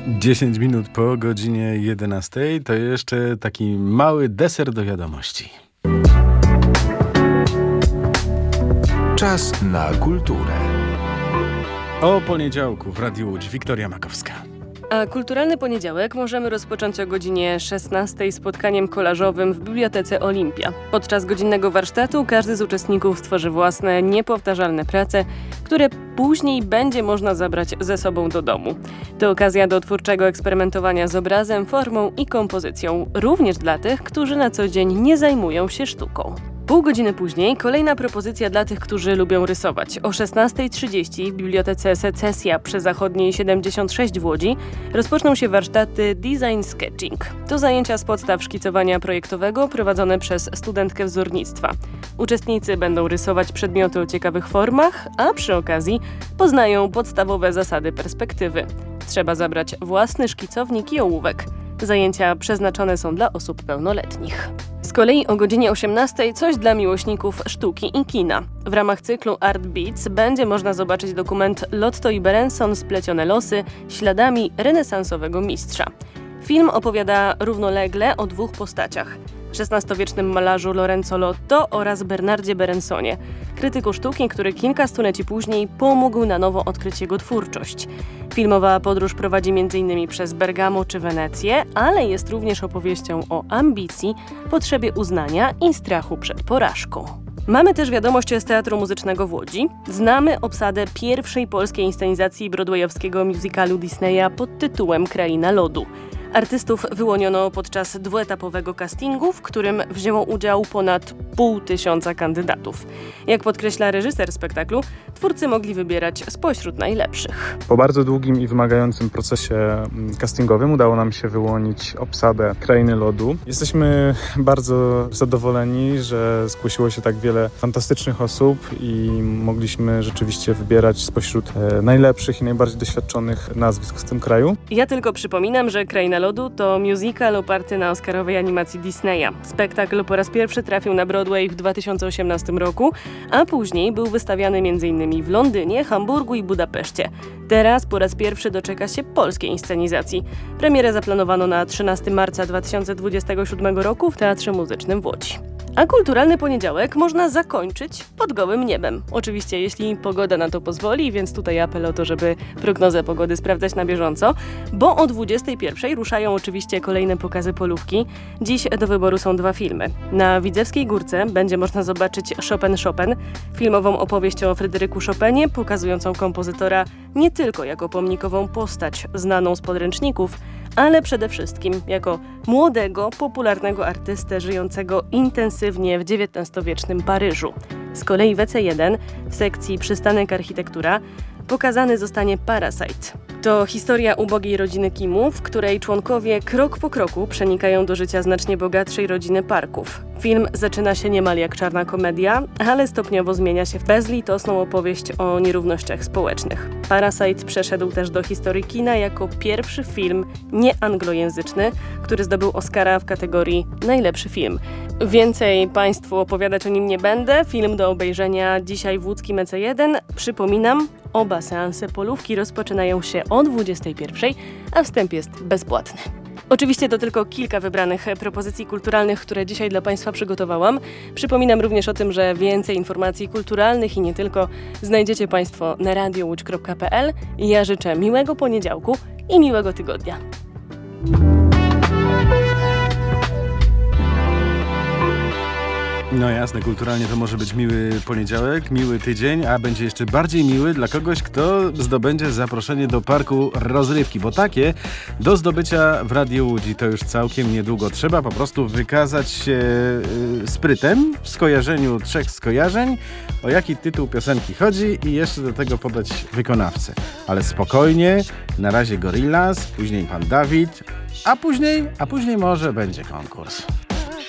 10 minut po godzinie 11 to jeszcze taki mały deser do wiadomości. Czas na kulturę. O poniedziałku w Radiu Łódź Wiktoria Makowska. A kulturalny poniedziałek możemy rozpocząć o godzinie 16 spotkaniem kolażowym w Bibliotece Olimpia. Podczas godzinnego warsztatu każdy z uczestników stworzy własne, niepowtarzalne prace, które później będzie można zabrać ze sobą do domu. To okazja do twórczego eksperymentowania z obrazem, formą i kompozycją, również dla tych, którzy na co dzień nie zajmują się sztuką. Pół godziny później kolejna propozycja dla tych, którzy lubią rysować. O 16:30 w Bibliotece Secesja przy Zachodniej 76 w Łodzi rozpoczną się warsztaty Design Sketching. To zajęcia z podstaw szkicowania projektowego prowadzone przez studentkę wzornictwa. Uczestnicy będą rysować przedmioty o ciekawych formach, a przy okazji poznają podstawowe zasady perspektywy. Trzeba zabrać własny szkicownik i ołówek. Zajęcia przeznaczone są dla osób pełnoletnich. Z kolei o godzinie 18 coś dla miłośników sztuki i kina. W ramach cyklu Art Beats będzie można zobaczyć dokument Lotto i Berenson Splecione losy śladami renesansowego mistrza. Film opowiada równolegle o dwóch postaciach. XVI-wiecznym malarzu Lorenzo Lotto oraz Bernardzie Berensonie, krytyku sztuki, który kilka stuleci później pomógł na nowo odkryć jego twórczość. Filmowa podróż prowadzi m.in. przez Bergamo czy Wenecję, ale jest również opowieścią o ambicji, potrzebie uznania i strachu przed porażką. Mamy też wiadomość z Teatru Muzycznego w Łodzi. Znamy obsadę pierwszej polskiej inscenizacji broadwayowskiego musicalu Disneya pod tytułem Kraina Lodu. Artystów wyłoniono podczas dwuetapowego castingu, w którym wzięło udział ponad 500 kandydatów. Jak podkreśla reżyser spektaklu, twórcy mogli wybierać spośród najlepszych. Po bardzo długim i wymagającym procesie castingowym udało nam się wyłonić obsadę Krainy Lodu. Jesteśmy bardzo zadowoleni, że zgłosiło się tak wiele fantastycznych osób i mogliśmy rzeczywiście wybierać spośród najlepszych i najbardziej doświadczonych nazwisk w tym kraju. Ja tylko przypominam, że Kraina Lodu to musical oparty na oscarowej animacji Disneya. Spektakl po raz pierwszy trafił na Broadway w 2018 roku, a później był wystawiany m.in. w Londynie, Hamburgu i Budapeszcie. Teraz po raz pierwszy doczeka się polskiej inscenizacji. Premierę zaplanowano na 13 marca 2027 roku w Teatrze Muzycznym w Łodzi. A kulturalny poniedziałek można zakończyć pod gołym niebem. Oczywiście, jeśli pogoda na to pozwoli, więc tutaj apel o to, żeby prognozę pogody sprawdzać na bieżąco, bo o 21:00 ruszają oczywiście kolejne pokazy polówki. Dziś do wyboru są dwa filmy. Na Widzewskiej Górce będzie można zobaczyć Chopin, filmową opowieść o Fryderyku Chopinie, pokazującą kompozytora nie tylko jako pomnikową postać znaną z podręczników, ale przede wszystkim jako młodego, popularnego artystę żyjącego intensywnie w XIX-wiecznym Paryżu. Z kolei w EC1 w sekcji Przystanek Architektura pokazany zostanie Parasite. To historia ubogiej rodziny Kimów, w której członkowie krok po kroku przenikają do życia znacznie bogatszej rodziny Parków. Film zaczyna się niemal jak czarna komedia, ale stopniowo zmienia się w bezlitosną opowieść o nierównościach społecznych. Parasite przeszedł też do historii kina jako pierwszy film nieanglojęzyczny, który zdobył Oscara w kategorii najlepszy film. Więcej Państwu opowiadać o nim nie będę. Film do obejrzenia dzisiaj w łódzkim EC1. Przypominam, oba seanse polówki rozpoczynają się o 21:00, a wstęp jest bezpłatny. Oczywiście to tylko kilka wybranych propozycji kulturalnych, które dzisiaj dla Państwa przygotowałam. Przypominam również o tym, że więcej informacji kulturalnych i nie tylko znajdziecie Państwo na radiowódź.pl. Ja życzę miłego poniedziałku i miłego tygodnia. No jasne, kulturalnie to może być miły poniedziałek, miły tydzień, a będzie jeszcze bardziej miły dla kogoś, kto zdobędzie zaproszenie do parku rozrywki, bo takie do zdobycia w Radiu Łódź to już całkiem niedługo. Trzeba po prostu wykazać się sprytem w skojarzeniu 3 skojarzeń, o jaki tytuł piosenki chodzi i jeszcze do tego podać wykonawcę. Ale spokojnie, na razie Gorillaz, później Pan Dawid, a później może będzie konkurs.